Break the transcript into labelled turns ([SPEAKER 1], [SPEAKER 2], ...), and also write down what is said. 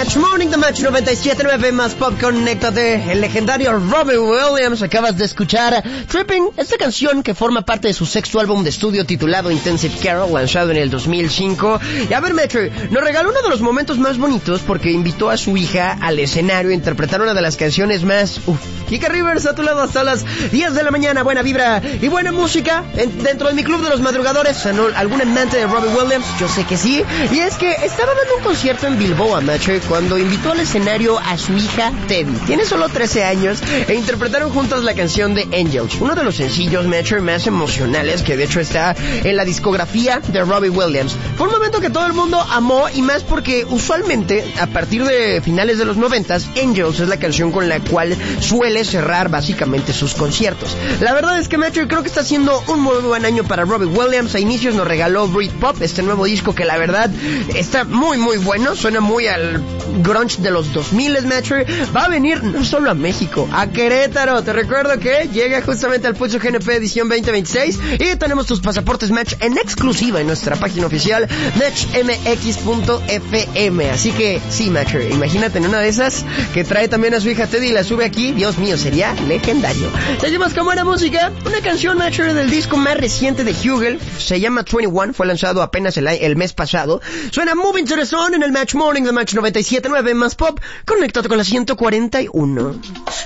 [SPEAKER 1] Match Morning, The Match 97.9 más pop, conéctate. El legendario Robbie Williams, acabas de escuchar Tripping, esta canción que forma parte de su sexto álbum de estudio titulado Intensive Carol, lanzado en el 2005. Y a ver, Metro, nos regaló uno de los momentos más bonitos porque invitó a su hija al escenario a interpretar una de las canciones más... Kika Rivers a tu lado hasta las 10 de la mañana, buena vibra y buena música dentro de mi club de los madrugadores. ¿Algún amante de Robbie Williams? Yo sé que sí. Y es que estaba dando un concierto en Bilboa, Macho, cuando invitó al escenario a su hija Teddy. Tiene solo 13 años e interpretaron juntas la canción de Angels, uno de los sencillos, Macho, más emocionales que de hecho está en la discografía de Robbie Williams. Fue un momento que todo el mundo amó y más porque usualmente a partir de finales de los 90s, Angels es la canción con la cual suele cerrar básicamente sus conciertos. La verdad es que, Macho, creo que está siendo un muy buen año para Robbie Williams. A inicios nos regaló Britpop, este nuevo disco que la verdad está muy muy bueno, suena muy al grunge de los 2000, Macho. Va a venir no solo a México, a Querétaro. Te recuerdo que llega justamente al Pulso GNP edición 2026 y tenemos tus pasaportes Match en exclusiva en nuestra página oficial matchmx.fm. Así que sí, Macho, imagínate en una de esas que trae también a su hija Teddy y la sube aquí. Dios mío, sería legendario. Seguimos con buena música. Una canción, Macho, del disco más reciente de Hugel, se llama 21, fue lanzado apenas el mes pasado. Suena muy interesante en el Match Morning de Match 97.9 más pop. Conéctate con la 141.